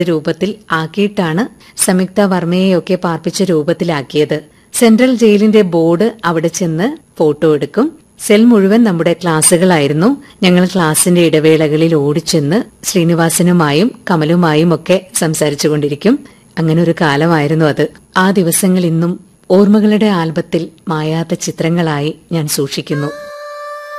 രൂപത്തിൽ ആക്കിയിട്ടാണ് സംയുക്ത വർമ്മയെയൊക്കെ പാർപ്പിച്ച രൂപത്തിലാക്കിയത്. സെൻട്രൽ ജയിലിന്റെ ബോർഡ് അവിടെ ചെന്ന് ഫോട്ടോ എടുക്കും. സെൽ മുഴുവൻ നമ്മുടെ ക്ലാസ്സുകളായിരുന്നു. ഞങ്ങൾ ക്ലാസിന്റെ ഇടവേളകളിൽ ഓടിച്ചെന്ന് ശ്രീനിവാസനുമായും കമലുമായും ഒക്കെ സംസാരിച്ചുകൊണ്ടിരിക്കും. അങ്ങനെ ഒരു കാലമായിരുന്നു അത്. ആ ദിവസങ്ങൾ ഇന്നും ഓർമ്മകളുടെ ആൽബത്തിൽ മായാത്ത ചിത്രങ്ങളായി ഞാൻ സൂക്ഷിക്കുന്നു.